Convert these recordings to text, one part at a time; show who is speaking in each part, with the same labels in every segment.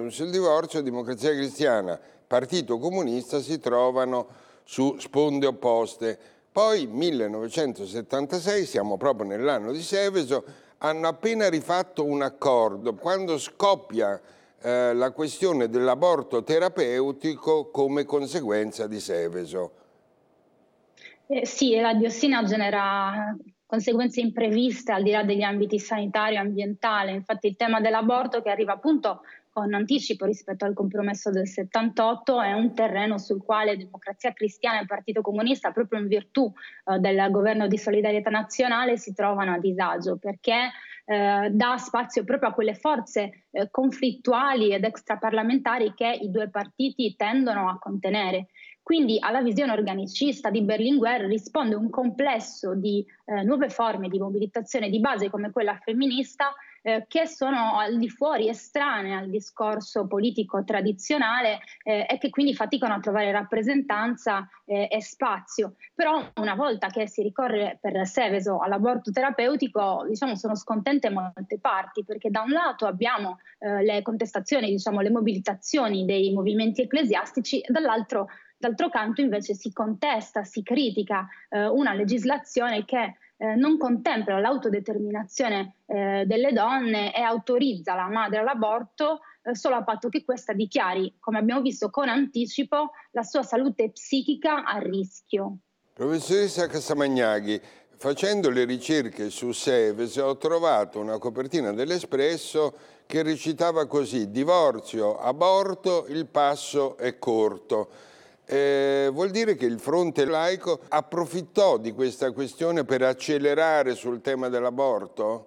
Speaker 1: sul divorzio, Democrazia Cristiana, Partito Comunista si trovano su sponde opposte. Poi 1976, siamo proprio nell'anno di Seveso, hanno appena rifatto un accordo. Quando scoppia la questione dell'aborto terapeutico come conseguenza di Seveso.
Speaker 2: Sì, la diossina genera conseguenze impreviste al di là degli ambiti sanitario e ambientale. Infatti il tema dell'aborto, che arriva appunto con anticipo rispetto al compromesso del 78, è un terreno sul quale Democrazia Cristiana e Partito Comunista, proprio in virtù del governo di solidarietà nazionale, si trovano a disagio, perché dà spazio proprio a quelle forze conflittuali ed extraparlamentari che i due partiti tendono a contenere. Quindi alla visione organicista di Berlinguer risponde un complesso di nuove forme di mobilitazione di base come quella femminista, che sono al di fuori, estranee al discorso politico tradizionale, e che quindi faticano a trovare rappresentanza e spazio. Però una volta che si ricorre per Seveso all'aborto terapeutico, diciamo, sono scontente molte parti, perché da un lato abbiamo le contestazioni, diciamo, le mobilitazioni dei movimenti ecclesiastici, e d'altro canto invece si contesta, si critica una legislazione che non contempla l'autodeterminazione delle donne e autorizza la madre all'aborto solo a patto che questa dichiari, come abbiamo visto con anticipo, la sua salute psichica a rischio.
Speaker 1: Professoressa Casamagnaghi, facendo le ricerche su Seveso ho trovato una copertina dell'Espresso che recitava così: divorzio, aborto, il passo è corto. Vuol dire che il fronte laico approfittò di questa questione per accelerare sul tema dell'aborto?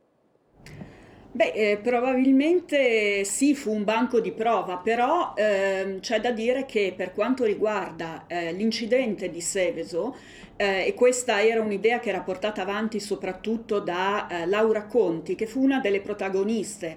Speaker 3: Probabilmente sì, fu un banco di prova, però c'è da dire che per quanto riguarda l'incidente di Seveso, e questa era un'idea che era portata avanti soprattutto da Laura Conti, che fu una delle protagoniste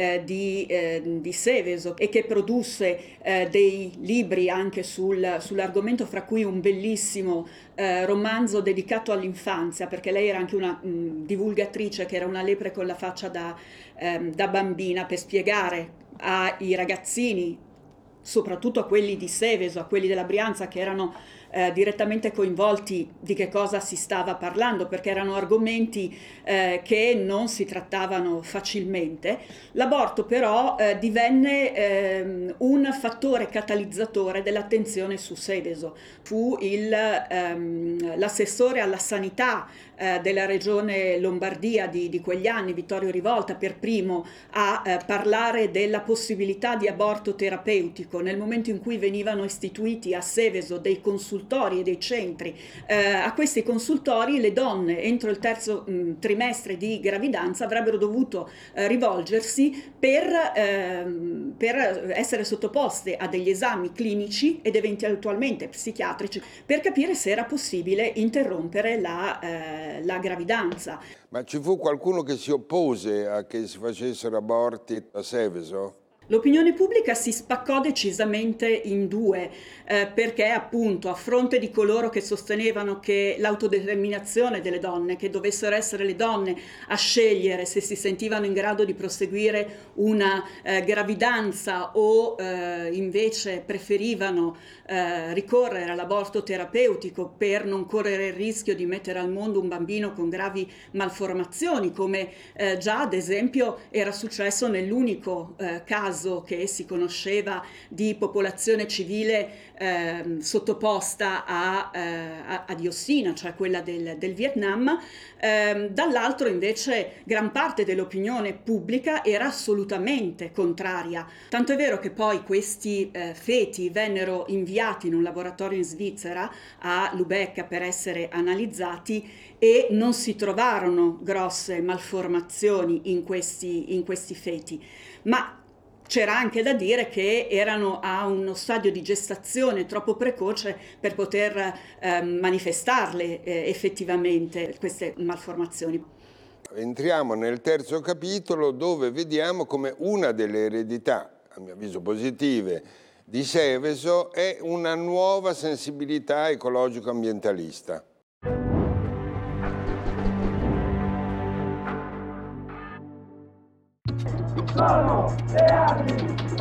Speaker 3: di Seveso e che produsse dei libri anche sull'argomento, fra cui un bellissimo romanzo dedicato all'infanzia, perché lei era anche una divulgatrice, che era una lepre con la faccia da bambina, per spiegare ai ragazzini, soprattutto a quelli di Seveso, a quelli della Brianza, che erano direttamente coinvolti, di che cosa si stava parlando, perché erano argomenti che non si trattavano facilmente. L'aborto però divenne un fattore catalizzatore dell'attenzione su Seveso. Fu l'assessore alla sanità della regione Lombardia di quegli anni, Vittorio Rivolta, per primo a parlare della possibilità di aborto terapeutico nel momento in cui venivano istituiti a Seveso dei consultori e dei centri. A questi consultori le donne entro il terzo trimestre di gravidanza avrebbero dovuto rivolgersi per essere sottoposte a degli esami clinici ed eventualmente psichiatrici per capire se era possibile interrompere la gravidanza.
Speaker 1: Ma ci fu qualcuno che si oppose a che si facessero aborti a Seveso?
Speaker 3: L'opinione pubblica si spaccò decisamente in due, perché appunto a fronte di coloro che sostenevano che l'autodeterminazione delle donne, che dovessero essere le donne a scegliere se si sentivano in grado di proseguire una gravidanza o invece preferivano ricorrere all'aborto terapeutico per non correre il rischio di mettere al mondo un bambino con gravi malformazioni, come già ad esempio era successo nell'unico caso che si conosceva di popolazione civile sottoposta a diossina, cioè quella del Vietnam. Dall'altro invece gran parte dell'opinione pubblica era assolutamente contraria, tanto è vero che poi questi feti vennero inviati in un laboratorio in Svizzera, a Lubecca, per essere analizzati, e non si trovarono grosse malformazioni in questi feti, ma c'era anche da dire che erano a uno stadio di gestazione troppo precoce per poter manifestarle effettivamente queste malformazioni.
Speaker 1: Entriamo nel terzo capitolo, dove vediamo come una delle eredità, a mio avviso positive, di Seveso è una nuova sensibilità ecologico-ambientalista.
Speaker 4: Sono le armi